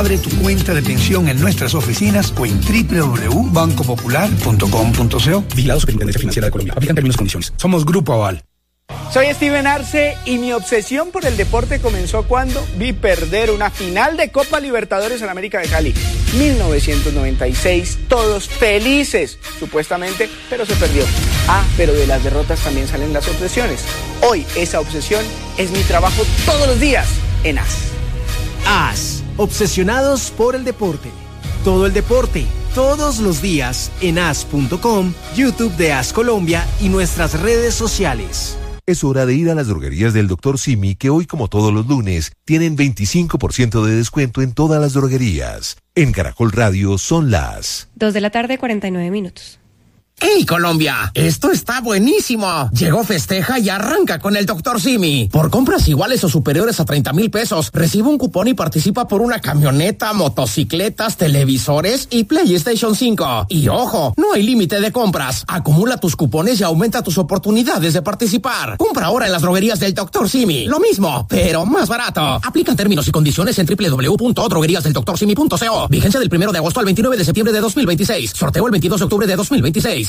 Abre tu cuenta de pensión en nuestras oficinas o en www.bancopopular.com.co. Vigilado Superintendencia Financiera de Colombia. Aplican términos y condiciones. Somos Grupo Aval. Soy Steven Arce y mi obsesión por el deporte comenzó cuando vi perder una final de Copa Libertadores en América de Cali. 1996, todos felices, supuestamente, pero se perdió. Pero de las derrotas también salen las obsesiones. Hoy esa obsesión es mi trabajo todos los días en AS. AS, obsesionados por el deporte. Todo el deporte, todos los días en as.com, YouTube de AS Colombia y nuestras redes sociales. Es hora de ir a las droguerías del Dr. Simi, que hoy, como todos los lunes, tienen 25% de descuento en todas las droguerías. En Caracol Radio son las 2:49 p.m. ¡Hey, Colombia! ¡Esto está buenísimo! Llegó Festeja y arranca con el Dr. Simi. Por compras iguales o superiores a 30,000 pesos, recibe un cupón y participa por una camioneta, motocicletas, televisores y PlayStation 5. Y ojo, no hay límite de compras. Acumula tus cupones y aumenta tus oportunidades de participar. Compra ahora en las droguerías del Dr. Simi. Lo mismo, pero más barato. Aplican términos y condiciones en www.drogueriasdeldoctorsimi.co. Vigencia del 1 de agosto al 29 de septiembre de 2026. Sorteo el 22 de octubre de 2026.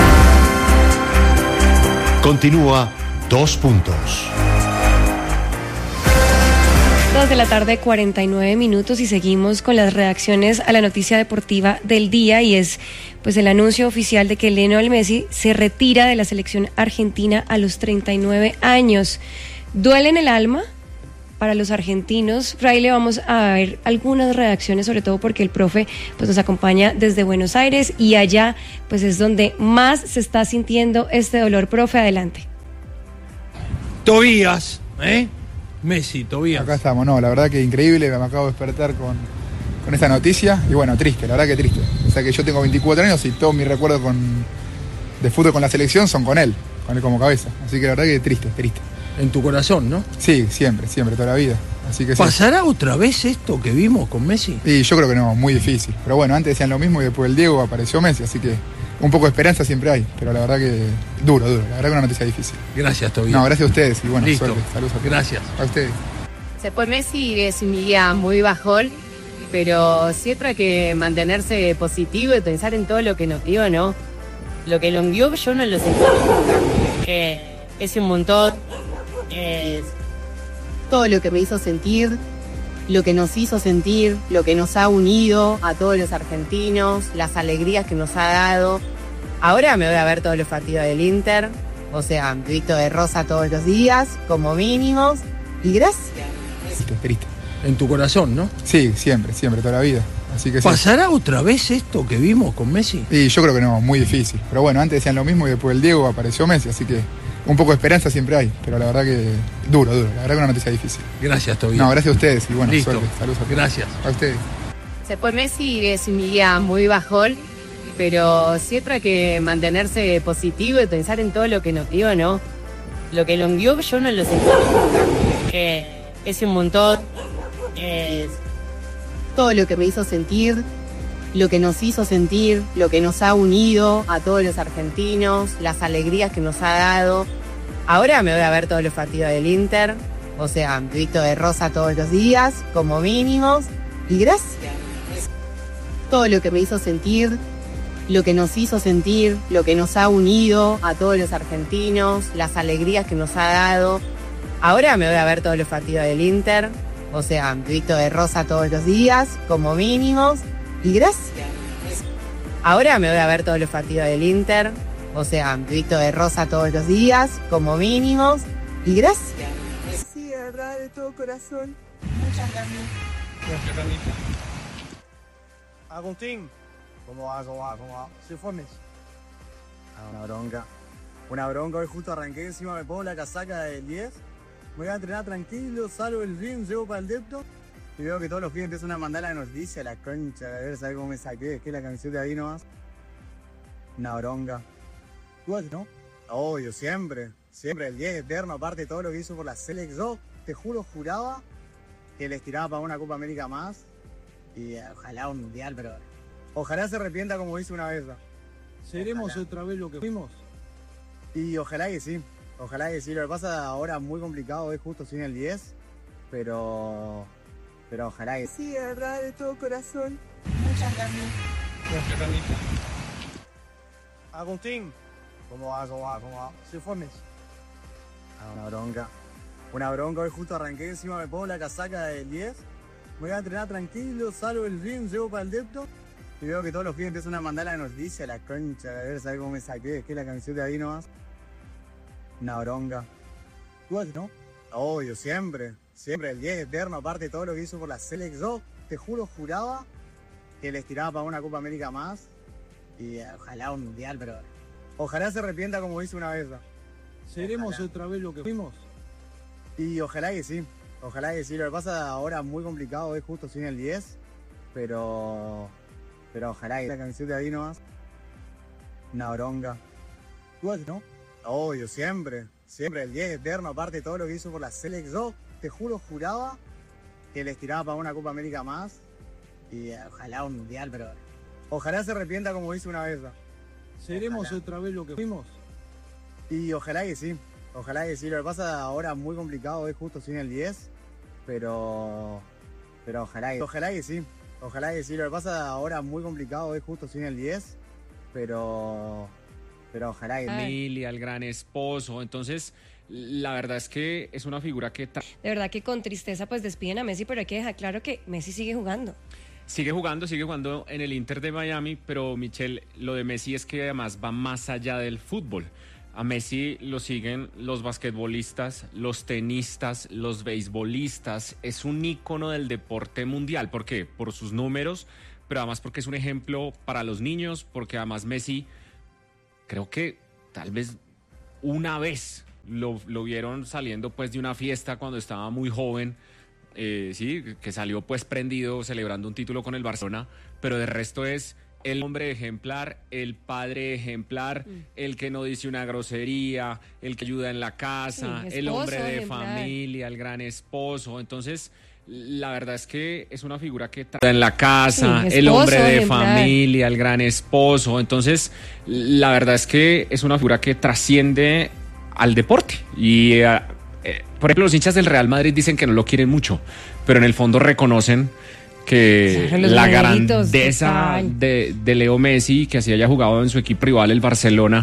Continúa 2 puntos. 2:49 p.m. y seguimos con las reacciones a la noticia deportiva del día, y es pues el anuncio oficial de que Lionel Messi se retira de la selección argentina a los 39 años. ¿Duele en el alma? Para los argentinos, Fraile, vamos a ver algunas reacciones, sobre todo porque el profe pues nos acompaña desde Buenos Aires y allá pues es donde más se está sintiendo este dolor. Profe, adelante. Tobías, Messi, Tobías. Acá estamos, no, la verdad que increíble, me acabo de despertar con esta noticia y bueno, triste, la verdad que triste. O sea que yo tengo 24 años y todos mis recuerdos de fútbol con la selección son con él como cabeza. Así que la verdad que triste. En tu corazón, ¿no? Sí, siempre, toda la vida. Así que ¿pasará otra vez esto que vimos con Messi? Sí, yo creo que no, muy difícil. Pero bueno, antes decían lo mismo y después del Diego apareció Messi, así que un poco de esperanza siempre hay. Pero la verdad que duro. La verdad que una noticia difícil. Gracias, Tobias. No, gracias a ustedes y bueno, listo. Suerte. Saludos a todos. Gracias. A ustedes. Se fue Messi, es un día muy bajón, pero siempre hay que mantenerse positivo y pensar en todo lo que nos dio, ¿no? Lo que lo envió yo no lo sentí nunca. Es un montón. Es todo lo que me hizo sentir, lo que nos hizo sentir, lo que nos ha unido a todos los argentinos, las alegrías que nos ha dado. Ahora me voy a ver todos los partidos del Inter, o sea, visto de rosa todos los días, como mínimos, y gracias. Triste. En tu corazón, ¿no? Sí, siempre, toda la vida. Así que ¿pasará otra vez esto que vimos con Messi? Sí, yo creo que no, muy difícil. Pero bueno, antes decían lo mismo y después del Diego apareció Messi, así que un poco de esperanza siempre hay, pero la verdad que duro. La verdad que una noticia difícil. Gracias, Tobias. No, gracias a ustedes y bueno, listo. Suerte. Saludos a todos. Gracias. A ustedes. Se fue Messi, es un día muy bajón, pero siempre hay que mantenerse positivo y pensar en todo lo que nos dio, ¿no? Lo que lo envió yo no lo sentí nunca. Es un montón. Es todo lo que me hizo sentir, lo que nos hizo sentir, lo que nos ha unido a todos los argentinos, las alegrías que nos ha dado. Ahora me voy a ver todos los partidos del Inter, o sea, visto de rosa todos los días, como mínimos, y gracias. Todo lo que me hizo sentir, lo que nos hizo sentir, lo que nos ha unido a todos los argentinos, las alegrías que nos ha dado. Ahora me voy a ver todos los partidos del Inter, o sea, visto de rosa todos los días, como mínimos, y gracias. Ahora me voy a ver todos los partidos del Inter, o sea, visto de rosa todos los días, como mínimos, y gracias. Sí, de verdad, de todo corazón. Muchas gracias. Agustín, ¿cómo va? Se fue Messi. Una bronca, hoy justo arranqué, encima me pongo la casaca del 10, me voy a entrenar tranquilo, salgo el ring, llego para el depto y veo que todos los pibes empiezan a mandar la noticia, la concha, a ver, ¿sabes cómo me saqué? ¿Qué la camiseta ahí nomás? Una bronca. ¿Tú no? Obvio, siempre, el 10 eterno, aparte de todo lo que hizo por la Selec. Yo, te juro, juraba que les tiraba para una Copa América más y ojalá un mundial, pero ojalá se arrepienta como hizo una vez. ¿Seremos otra vez lo que fuimos? Y ojalá que sí. Lo que pasa ahora muy complicado es justo sin el 10, pero pero ojalá que Sí, de verdad, de todo corazón. Muchas gracias. Agustín, ¿cómo va? Se fue Messi. Una bronca, hoy justo arranqué, encima me pongo la casaca del 10, me voy a entrenar tranquilo, salgo del ring, llego para el depto y veo que todos los pibes empiezan a mandar la noticia, la concha, a ver, ¿sabes cómo me saqué? Que la camiseta ahí nomás. Una bronca. ¿Tú no? Obvio, siempre, el 10 eterno, aparte de todo lo que hizo por la Selec. Yo, te juro, juraba que les tiraba para una Copa América más y ojalá un mundial, pero ojalá se arrepienta como hizo una vez. ¿Seremos otra vez lo que fuimos? Y ojalá que sí. Lo que pasa ahora muy complicado, hoy justo sin el 10, pero ojalá que la camiseta ahí nomás. Una bronca. ¿Tú no? Obvio, siempre, el 10 eterno, aparte de todo lo que hizo por la Selec. Yo, te juro, juraba que les tiraba para una Copa América más y ojalá un mundial, pero ojalá se arrepienta como hizo una vez. ¿Seremos otra vez lo que fuimos? Y ojalá que sí. Lo que pasa ahora muy complicado, hoy justo sin el 10, pero ojalá que sí. Lo que pasa ahora muy complicado, hoy justo sin el 10, pero ojalá que sí. Familia, el gran esposo, entonces la verdad es que es una figura que... De verdad que con tristeza pues despiden a Messi, pero hay que dejar claro que Messi sigue jugando. Sigue jugando en el Inter de Miami, pero Michelle, lo de Messi es que además va más allá del fútbol. A Messi lo siguen los basquetbolistas, los tenistas, los beisbolistas. Es un ícono del deporte mundial. ¿Por qué? Por sus números, pero además porque es un ejemplo para los niños, porque además Messi, creo que tal vez una vez lo vieron saliendo pues de una fiesta cuando estaba muy joven, sí, que salió pues prendido celebrando un título con el Barcelona, pero de resto es el hombre ejemplar, el padre ejemplar, el que no dice una grosería, el que ayuda en la casa, el hombre de familia, el gran esposo. Entonces, la verdad es que es una figura que trae en la casa, el hombre de familia, el gran esposo. Entonces, la verdad es que es una figura que trasciende al deporte. Y, por ejemplo, los hinchas del Real Madrid dicen que no lo quieren mucho, pero en el fondo reconocen que la grandeza de Leo Messi, que así haya jugado en su equipo rival, el Barcelona,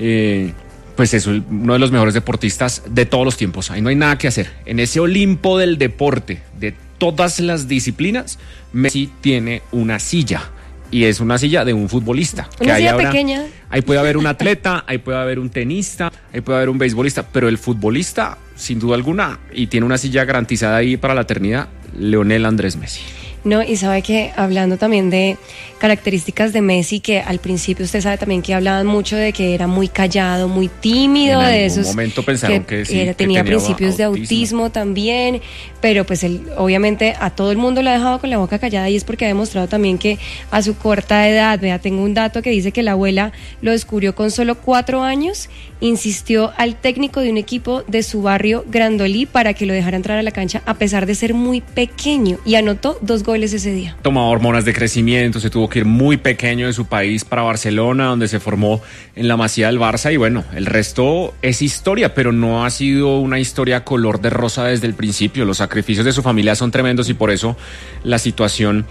pues es uno de los mejores deportistas de todos los tiempos. Ahí no hay nada que hacer. En ese Olimpo del deporte, de todas las disciplinas, Messi tiene una silla. Y es una silla de un futbolista. Una silla pequeña. Ahí puede haber un atleta, ahí puede haber un tenista, ahí puede haber un beisbolista, pero el futbolista, sin duda alguna, y tiene una silla garantizada ahí para la eternidad, Lionel Andrés Messi. No, y sabe que hablando también de características de Messi, que al principio usted sabe también que hablaban mucho de que era muy callado, muy tímido, de esos momento pensaron que sí, que tenía principios de autismo también, pero pues él obviamente a todo el mundo lo ha dejado con la boca callada y es porque ha demostrado también que a su corta edad, vea, tengo un dato que dice que la abuela lo descubrió con solo 4 años, insistió al técnico de un equipo de su barrio Grandolí para que lo dejara entrar a la cancha a pesar de ser muy pequeño y anotó 2 goles ese día. Tomaba hormonas de crecimiento, se tuvo que ir muy pequeño de su país para Barcelona, donde se formó en la Masía del Barça y bueno, el resto es historia, pero no ha sido una historia color de rosa desde el principio. Los sacrificios de su familia son tremendos y por eso la situación,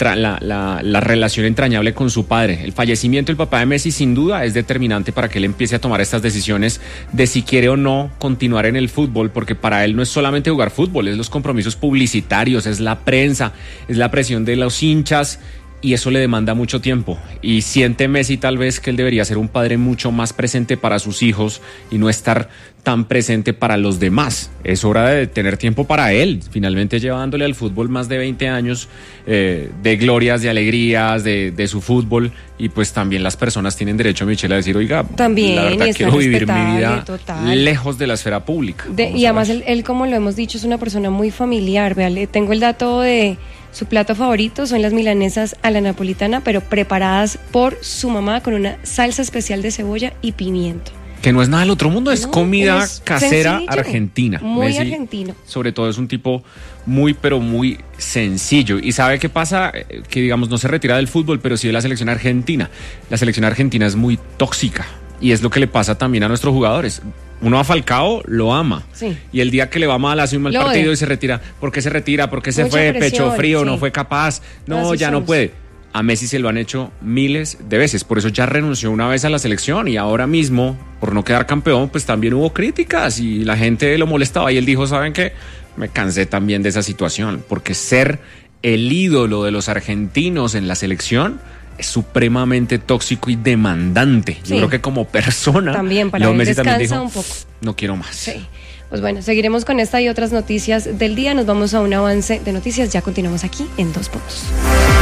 la relación entrañable con su padre. El fallecimiento del papá de Messi sin duda es determinante para que él empiece a tomar estas decisiones de si quiere o no continuar en el fútbol, porque para él no es solamente jugar fútbol, es los compromisos publicitarios, es la prensa, es la presión de los hinchas y eso le demanda mucho tiempo. Y siente Messi tal vez que él debería ser un padre mucho más presente para sus hijos y no estar tan presente para los demás. Es hora de tener tiempo para él. Finalmente lleva dándole al fútbol más de 20 años de glorias, de alegrías, de su fútbol y pues también las personas tienen derecho, Michelle, a decir, oiga, también, la verdad quiero vivir mi vida total, lejos de la esfera pública. Y además él, como lo hemos dicho, es una persona muy familiar. Vea, tengo el dato de su plato favorito, son las milanesas a la napolitana, pero preparadas por su mamá con una salsa especial de cebolla y pimiento. Que no es nada del otro mundo, es comida casera sencillo, argentina. Muy Messi, argentino. Sobre todo es un tipo muy, pero muy sencillo. ¿Y sabe qué pasa? Que digamos no se retira del fútbol, pero sí de la selección argentina. La selección argentina es muy tóxica y es lo que le pasa también a nuestros jugadores. Uno a Falcao lo ama. Sí. Y el día que le va mal, hace un mal partido y se retira. ¿Por qué se retira? ¿Por qué se fue? Pecho frío, no fue capaz. No, ya no puede. A Messi se lo han hecho miles de veces. Por eso ya renunció una vez a la selección. Y ahora mismo, por no quedar campeón, pues también hubo críticas. Y la gente lo molestaba. Y él dijo, ¿saben qué? Me cansé también de esa situación. Porque ser el ídolo de los argentinos en la selección es supremamente tóxico y demandante. Sí. Yo creo que como persona, también para Leo Messi descansa también dijo, un poco. No quiero más. Sí. Pues bueno, seguiremos con esta y otras noticias del día. Nos vamos a un avance de noticias. Ya continuamos aquí en 2 Puntos.